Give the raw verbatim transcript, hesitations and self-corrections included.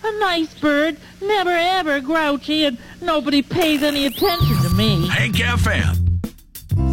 A nice bird, never ever grouchy, and nobody pays any attention to me. Hank F M.